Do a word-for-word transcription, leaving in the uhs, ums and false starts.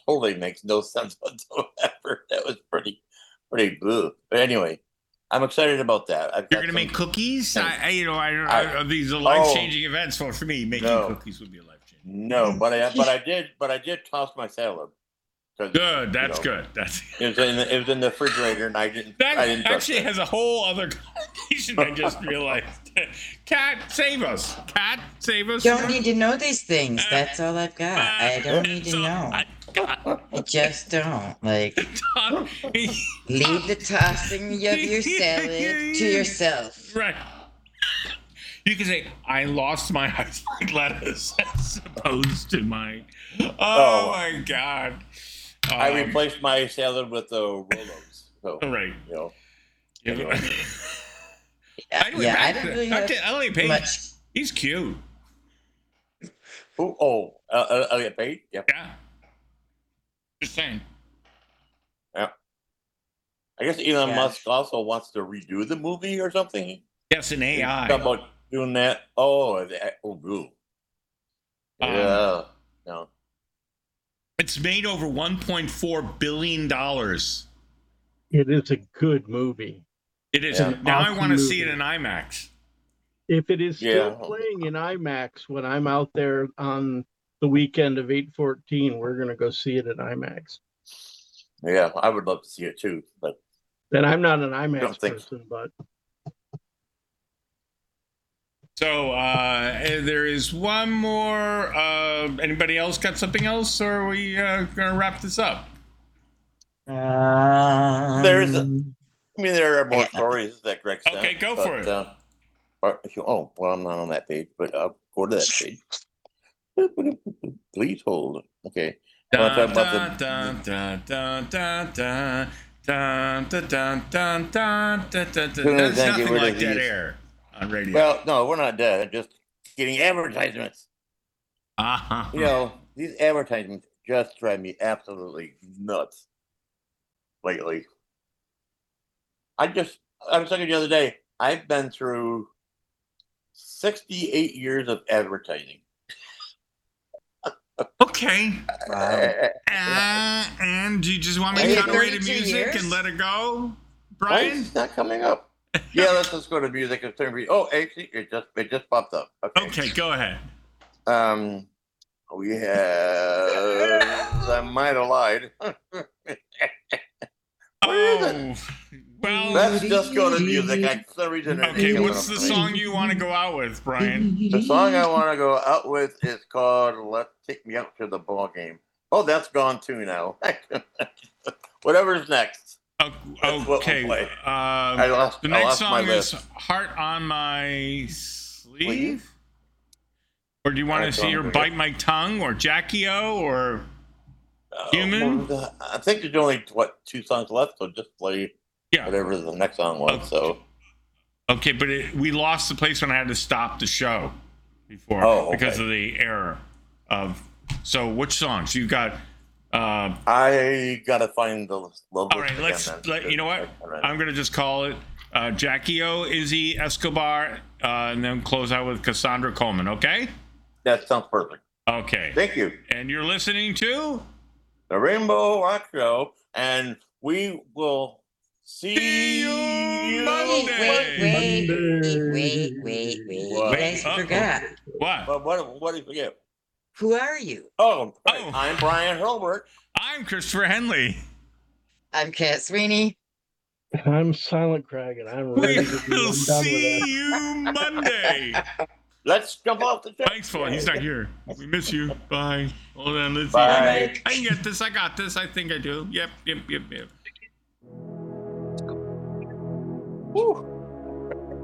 totally makes no sense whatsoever. That was pretty, pretty blue. But anyway, I'm excited about that. I've You're got gonna some- make cookies? I, I you know, I, I- I, these are life changing events for for me. Making no. cookies would be a life changing. No, but I but I did but I did toss my salad. 'Cause, Good, that's you know, good. That's It was in the, it was in the refrigerator, and I didn't. that I didn't trust actually it. has a whole other connotation. I just realized. Cat, save us. Cat, save us. Don't need to know these things. That's all I've got. I don't need to So, know. I got- I just don't. Like, leave the tossing of your salad to yourself. Right. You can say, I lost my iceberg lettuce as opposed to my. Oh, Oh. my God. I Um, replaced my salad with the Rolos. So, all right. you know, Yeah, Anyway. Yeah, Anyway, yeah I back don't to- really back have to Elliot Page. much. He's cute. oh, oh uh, uh, Elliot Page. Yep. Yeah. Just saying. I guess Elon Yeah. Musk also wants to redo the movie or something. Yes, an A He's I. talking about doing that. Oh, the, oh, boo. Um, Yeah. No. It's made over one point four billion dollars. It is a good movie. It is. Yeah. Now I Awesome want to see it movie. in IMAX. If it is still Yeah. playing in IMAX when I'm out there on the weekend of eight fourteen, we're going to go see it at IMAX. Yeah, I would love to see it too, but And I'm not an IMAX Don't think- person, but So uh, there is one more. Uh, anybody else got something else, or are we uh, gonna wrap this up? Um, There's a- I mean, there are more Yeah. stories that Greg sent. Okay, go but, for it. Uh, or if you, oh, well, I'm not on that page, but I'll go to that page. Please hold. Okay. Dun, Wanna talk dun, about dun, dun, dun, dun, dun, dun, dun, dun, dun, dun, dun, dun. Soon as That's I get nothing rid of like dead these- air on radio. Well, no, we're not dead. I'm just getting advertisements. uh-huh. You know, these advertisements just drive me absolutely nuts lately. I just, I was thinking the other day, I've been through sixty-eight years of advertising. Okay. Wow. Uh, and do you just want me to Maybe cut away to thirty-two music years? and let it go, Why Brian? is it not coming up? Yeah, let's just go to music. It's gonna be, oh, actually, it just it just popped up. Okay. Okay, go ahead. Um, we have. I might have lied. Where is it? Oh, well, Let's just go to music. I, for some reason, it ain't okay. coming What's up the for me. song you want to go out with, Brian? The song I want to go out with is called "Let's Take Me Out to the Ball Game." Oh, that's gone too now. Whatever's next. Oh, That's what we'll okay. play. Um, I lost. the I next lost my song is list. "Heart on My Sleeve," Sleeve? or do you want to Heart see on her My- bite my tongue, or Jackie O, or Uh, Human? well, I think there's only what two songs left, so just play yeah? whatever the next song was. Okay. So Okay, but it, we lost the place when I had to stop the show before Oh, okay. because of the error of. So which songs you got? Uh, I gotta find the list. all right, let's let you know what I'm gonna just call it uh, Jackie O, Izzy Escobar, uh, and then close out with Cassandra Coleman. Okay. That sounds perfect. Okay. Thank you. And you're listening to The Rainbow Rock Show, and we will see, See you Wait, Monday. wait, wait, wait, wait, wait. What? I Uh-oh. forgot. What? But what? What did you forget? Who are you? Oh, right. Oh. I'm Brian Hurlbert. I'm Christopher Henley. I'm Kat Sweeney. I'm Silent Craig, and I'm We ready to be will done with see that. you Monday. Let's jump off the show. Thanks for He's not here. We miss you. Bye. Hold on. Let's Bye. see. I can get this. I got this. I think I do. Yep. Yep. Yep. Yep. Woo.